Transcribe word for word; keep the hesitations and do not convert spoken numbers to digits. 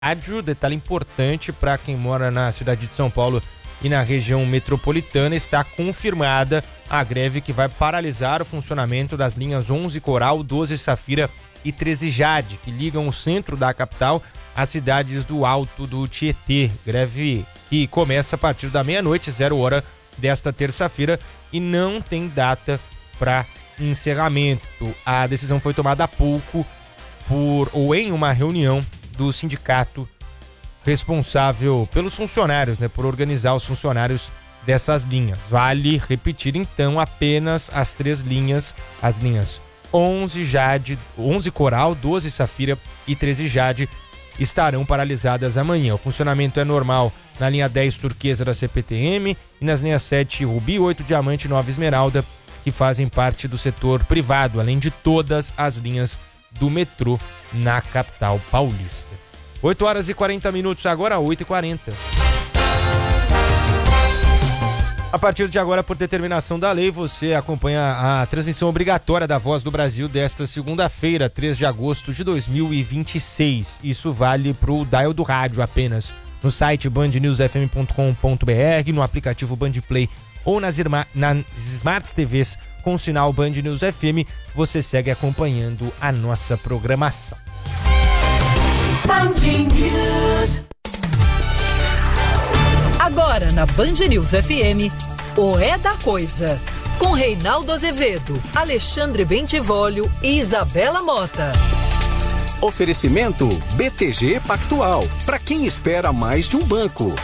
rádio, detalhe importante para quem mora na cidade de São Paulo e na região metropolitana, está confirmada a greve que vai paralisar o funcionamento das linhas onze Coral, doze Safira e treze Jade, que ligam o centro da capital às cidades do Alto do Tietê. Greve que começa a partir da meia-noite, zero hora desta terça-feira, e não tem data para encerramento. A decisão foi tomada há pouco por ou em uma reunião do sindicato responsável pelos funcionários, né, por organizar os funcionários dessas linhas. Vale repetir então, apenas as três linhas, as linhas onze Jade, onze Coral, doze Safira e treze Jade estarão paralisadas amanhã. O funcionamento é normal na linha dez Turquesa da C P T M e nas linhas sete Rubi, oito Diamante e nove Esmeralda, que fazem parte do setor privado, além de todas as linhas do metrô na capital paulista. oito horas e quarenta minutos, agora oito e quarenta. A partir de agora, por determinação da lei, você acompanha a transmissão obrigatória da Voz do Brasil desta segunda-feira, três de agosto de dois mil e vinte e seis. Isso vale para o dial do rádio apenas. No site band news f m ponto com ponto b r, no aplicativo Bandplay ou nas, irma, nas Smart T Vs com sinal Band News F M, você segue acompanhando a nossa programação. Band News. Agora na Band News F M, o É da Coisa, com Reinaldo Azevedo, Alexandre Bentivolio e Isabela Mota. Oferecimento B T G Pactual, para quem espera mais de um banco.